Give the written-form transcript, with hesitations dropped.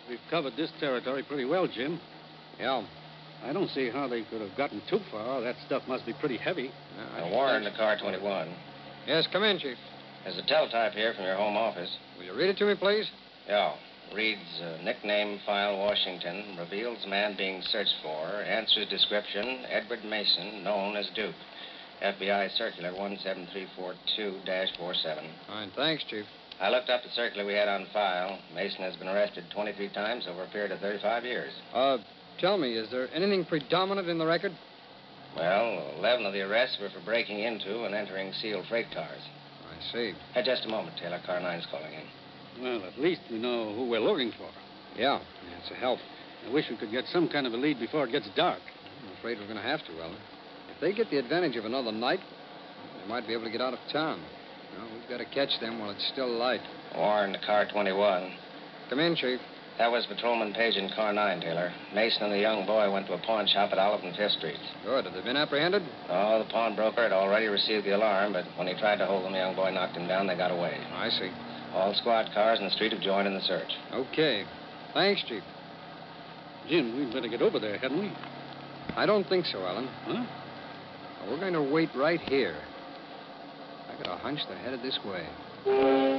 We've covered this territory pretty well, Jim. Yeah. I don't see how they could have gotten too far. That stuff must be pretty heavy. Warren to car 21. Yes, come in, Chief. There's a teletype here from your home office. Will you read it to me, please? Yeah. Reads, nickname file Washington, reveals man being searched for, answers description, Edward Mason, known as Duke. FBI Circular 17342-47. Fine, thanks, Chief. I looked up the circular we had on file. Mason has been arrested 23 times over a period of 35 years. Tell me, is there anything predominant in the record? Well, 11 of the arrests were for breaking into and entering sealed freight cars. I see. Just a moment, Taylor. Car 9's calling in. Well, at least we know who we're looking for. Yeah, it's a help. I wish we could get some kind of a lead before it gets dark. I'm afraid we're going to have to, Weller. If they get the advantage of another night, they might be able to get out of town. We've got to catch them while it's still light. Warren to car 21. Come in, Chief. That was Patrolman Page in car 9, Taylor. Mason and the young boy went to a pawn shop at Olive and Fifth Streets. Good. Have they been apprehended? Oh, the pawnbroker had already received the alarm, but when he tried to hold them, the young boy knocked him down. They got away. I see. All squad cars in the street have joined in the search. Okay. Thanks, Chief. Jim, we'd better get over there, hadn't we? I don't think so, Alan. Huh? We're going to wait right here. I got a hunch they're headed this way.